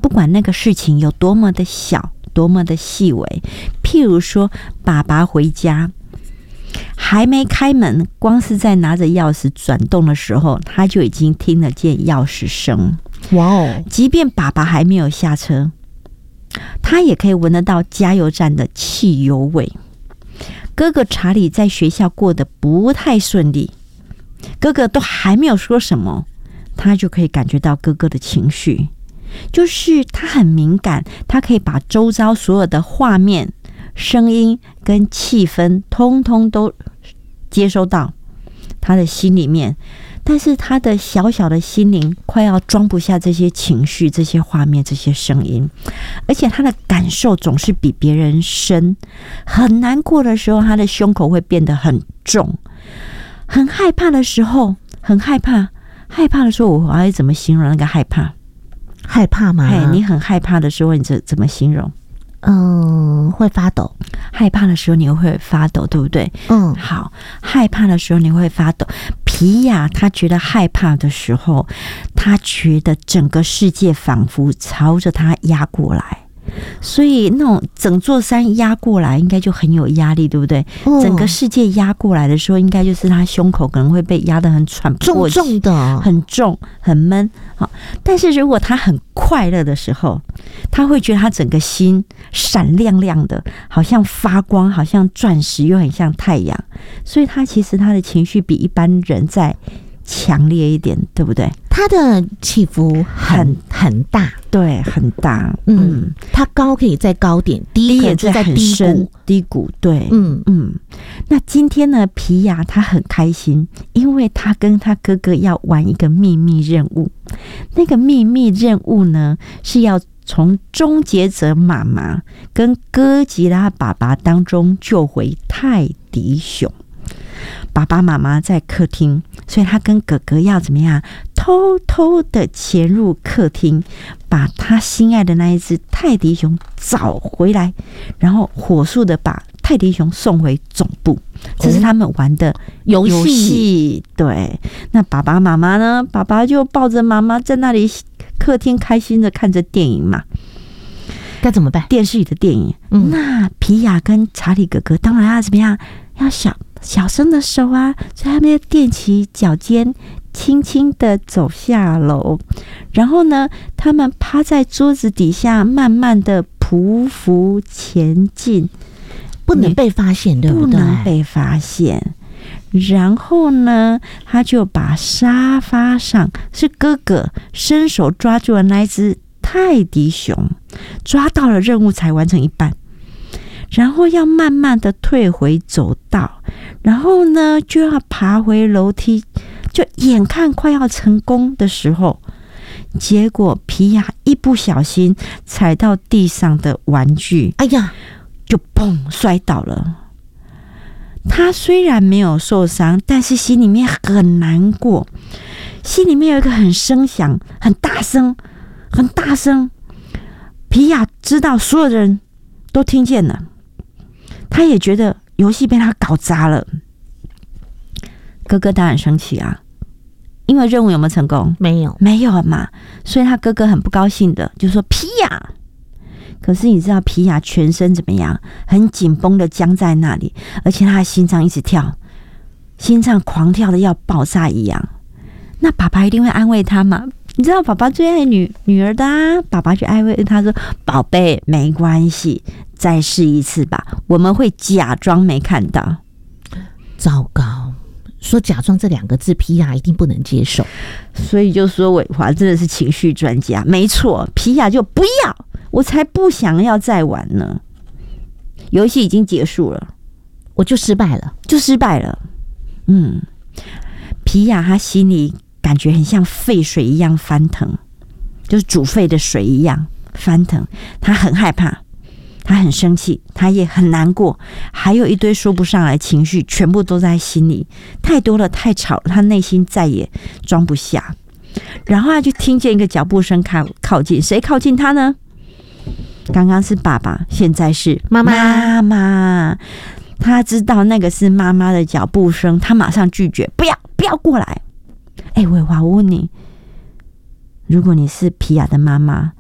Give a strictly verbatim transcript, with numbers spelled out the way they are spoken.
不管那个事情有多么的小，多么的细微，譬如说爸爸回家还没开门，光是在拿着钥匙转动的时候，他就已经听得见钥匙声。 哇哦！ 即便爸爸还没有下车，他也可以闻得到加油站的汽油味。哥哥查理在学校过得不太顺利，哥哥都还没有说什么，他就可以感觉到哥哥的情绪，就是他很敏感，他可以把周遭所有的画面、声音跟气氛通通都接收到他的心里面，但是他的小小的心灵快要装不下这些情绪、这些画面、这些声音，而且他的感受总是比别人深。很难过的时候，他的胸口会变得很重；很害怕的时候，很害怕，害怕的时候，我要怎么形容那个害怕？ 害怕吗？ 哎，你很害怕的时候，你怎怎么形容？ 嗯，会发抖。 害怕的时候你会发抖，对不对？ 嗯， 好，害怕的时候你会发抖。皮亚他觉得害怕的时候，他觉得整个世界仿佛朝着他压过来，所以那种整座山压过来，应该就很有压力，对不对？哦、整个世界压过来的时候，应该就是他胸口可能会被压得很喘不过气， 重重的， 很重，很闷。好，但是如果他很快乐的时候，他会觉得他整个心闪亮亮的，好像发光，好像钻石，又很像太阳。所以他其实他的情绪比一般人再强烈一点，对不对？ 他的起伏很很大， 对，很大。 嗯，他高可以再高点，低也在很低谷， 低谷。对， 嗯嗯。那今天呢，皮亚他很开心，因为他跟他哥哥要玩一个秘密任务。那个秘密任务呢，是要从终结者妈妈跟哥吉拉爸爸当中救回泰迪熊。爸爸妈妈在客厅，所以他跟哥哥要怎么样？偷偷的潜入客厅，把他心爱的那一只泰迪熊找回来，然后火速的把泰迪熊送回总部。这是他们玩的游戏。对，那爸爸妈妈呢？爸爸就抱着妈妈在那里客厅开心的看着电影嘛。 该怎么办？ 电视里的电影。嗯、那皮亚跟查理哥哥当然要怎么样？要小小声的手啊，所以他们要踮起脚尖，轻轻的走下楼。然后呢，他们趴在桌子底下，慢慢的匍匐前进， 不能被发现，对不对？ 不能被发现。然后呢，他就把沙发上是哥哥伸手抓住了那一只泰迪熊，抓到了，任务才完成一半。然后要慢慢的退回走道，然后呢就要爬回楼梯，就眼看快要成功的时候，结果皮亚一不小心踩到地上的玩具， 哎呀， 就砰摔倒了。他虽然没有受伤，但是心里面很难过，心里面有一个很声响、很大声、很大声。皮亚知道所有的人都听见了。他也觉得游戏被他搞砸了，哥哥当然生气啊，因为任务有没有成功？ 没有， 没有嘛，所以他哥哥很不高兴的就说皮亚。可是你知道皮亚全身怎么样？很紧绷的僵在那里，而且他的心脏一直跳，心脏狂跳的要爆炸一样。那爸爸一定会安慰他嘛？你知道爸爸最爱女女儿的啊，爸爸就安慰他说：“宝贝，没关系，再试一次吧，我们会假装没看到。” 糟糕，说假装这两个字，皮亚一定不能接受， 所以就说伟华真的是情绪专家，没错，皮亚就不要，我才不想要再玩呢。游戏已经结束了， 我就失败了， 就失败了。嗯，皮亚他心里感觉很像沸水一样翻腾，就是煮沸的水一样翻腾。他很害怕，他很生气，他也很难过，还有一堆说不上来情绪，全部都在心里，太多了，太吵了，他内心再也装不下。然后他就听见一个脚步声靠靠近，谁靠近他呢？刚刚是爸爸，现在是妈妈。妈妈，他知道那个是妈妈的脚步声，他马上拒绝，不要，不要过来。哎，伟华，我问你，如果你是皮亚的妈妈，